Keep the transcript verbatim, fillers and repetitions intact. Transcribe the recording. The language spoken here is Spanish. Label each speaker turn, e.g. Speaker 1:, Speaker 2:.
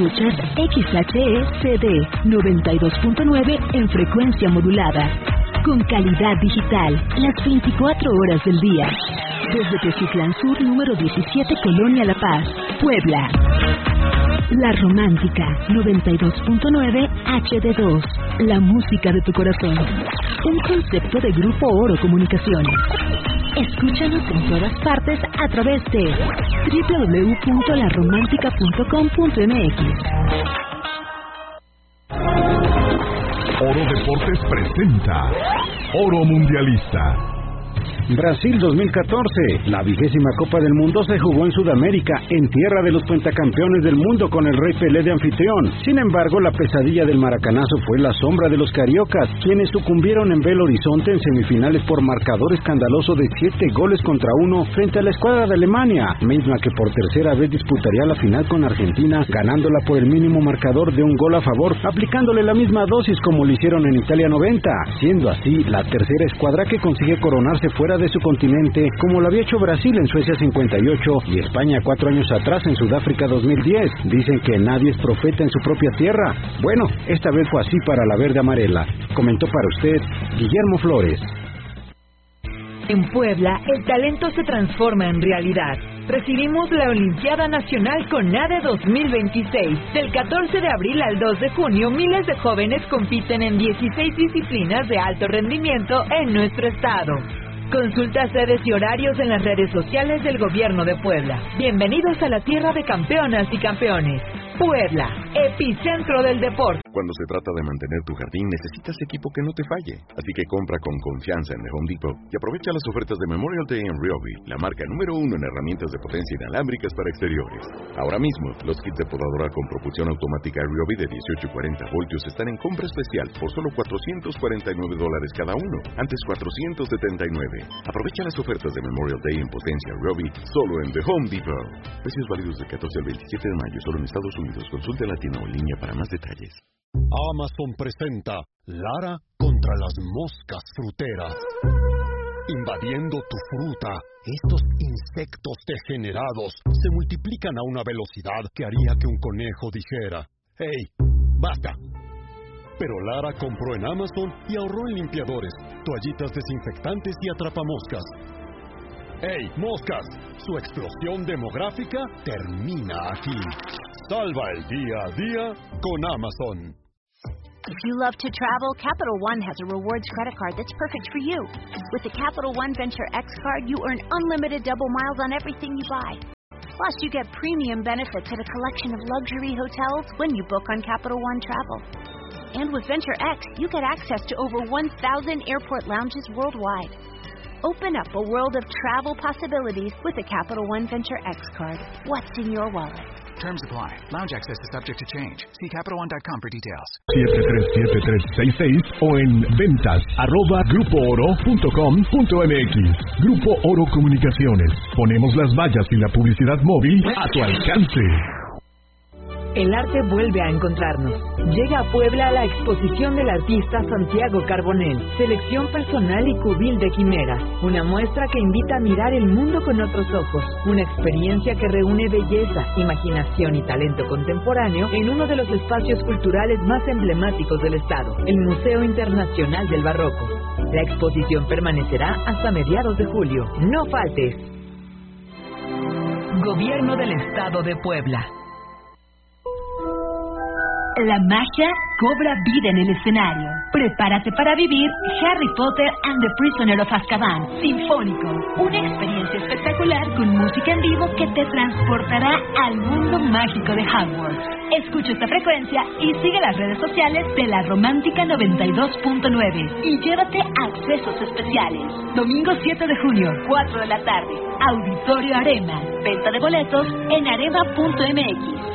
Speaker 1: Escuchas X H E C D noventa y dos punto nueve en frecuencia modulada. Con calidad digital, las veinticuatro horas del día. Desde Teciutlán Sur, número diecisiete, Colonia La Paz, Puebla. La Romántica, noventa y dos punto nueve H D dos. La música de tu corazón. Un concepto de Grupo Oro Comunicaciones. Escúchanos en todas partes a través de doble u doble u doble u punto la romántica punto com punto m x.
Speaker 2: Oro Deportes presenta Oro Mundialista.
Speaker 3: Brasil dos mil catorce, la vigésima Copa del Mundo se jugó en Sudamérica, en tierra de los pentacampeones del mundo con el Rey Pelé de anfitrión. Sin embargo, la pesadilla del maracanazo fue la sombra de los cariocas, quienes sucumbieron en Belo Horizonte en semifinales por marcador escandaloso de siete goles contra uno frente a la escuadra de Alemania, misma que por tercera vez disputaría la final con Argentina, ganándola por el mínimo marcador de un gol a favor, aplicándole la misma dosis como lo hicieron en Italia noventa, siendo así la tercera escuadra que consigue coronarse fuera de su continente, como lo había hecho Brasil en Suecia cincuenta y ocho y España cuatro años atrás en Sudáfrica dos mil diez. Dicen que nadie es profeta en su propia tierra. Bueno, esta vez fue así para la verde amarela. Comentó para usted Guillermo Flores.
Speaker 4: En Puebla, el talento se transforma en realidad. Recibimos la Olimpiada Nacional CONADE dos mil veintiséis. Del catorce de abril al dos de junio, miles de jóvenes compiten en dieciséis disciplinas de alto rendimiento en nuestro estado. Consulta sedes y horarios en las redes sociales del Gobierno de Puebla. Bienvenidos a la tierra de campeonas y campeones. Puebla, epicentro del deporte.
Speaker 5: Cuando se trata de mantener tu jardín, necesitas equipo que no te falle. Así que compra con confianza en The Home Depot y aprovecha las ofertas de Memorial Day en Ryobi, la marca número uno en herramientas de potencia inalámbricas para exteriores. Ahora mismo, los kits de podadora con propulsión automática Ryobi de dieciocho y cuarenta voltios están en compra especial por solo cuatrocientos cuarenta y nueve dólares cada uno, antes cuatrocientos setenta y nueve. Aprovecha las ofertas de Memorial Day en potencia Ryobi solo en The Home Depot. Precios válidos del catorce al veintisiete de mayo solo en Estados Unidos. Consulte la tienda o en línea para más detalles.
Speaker 6: Amazon presenta Lara contra las moscas fruteras. Invadiendo tu fruta, estos insectos degenerados se multiplican a una velocidad que haría que un conejo dijera: ¡Hey, basta! Pero Lara compró en Amazon y ahorró en limpiadores, toallitas desinfectantes y atrapamoscas. ¡Hey, moscas! Su explosión demográfica termina aquí. Salva el día a día con Amazon.
Speaker 7: If you love to travel, Capital One has a rewards credit card that's perfect for you. With the Capital One Venture X card, you earn unlimited double miles on everything you buy. Plus, you get premium benefits at a collection of luxury hotels when you book on Capital One Travel. And with Venture X, you get access to over one thousand airport lounges worldwide. Open up a world of travel possibilities with a Capital One Venture X card. What's in your wallet?
Speaker 8: Terms apply. Lounge access is subject to change. See Capital One dot com for details.
Speaker 2: siete tres siete tres seis seis o en ventas arroba grupo oro punto com punto m x. Grupo Oro Comunicaciones. Ponemos las vallas y la publicidad móvil a tu alcance.
Speaker 4: El arte vuelve a encontrarnos. Llega a Puebla la exposición del artista Santiago Carbonell, selección personal y cubil de quimeras, una muestra que invita a mirar el mundo con otros ojos, una experiencia que reúne belleza, imaginación y talento contemporáneo en uno de los espacios culturales más emblemáticos del estado, el Museo Internacional del Barroco. La exposición permanecerá hasta mediados de julio. No faltes. Gobierno del Estado de Puebla.
Speaker 1: La magia cobra vida en el escenario. Prepárate para vivir Harry Potter and the Prisoner of Azkaban Sinfónico, una experiencia espectacular con música en vivo que te transportará al mundo mágico de Hogwarts. Escucha esta frecuencia y sigue las redes sociales de La Romántica noventa y dos punto nueve y llévate accesos especiales. Domingo siete de junio, cuatro de la tarde, Auditorio Arena. Venta de boletos en arema punto m x.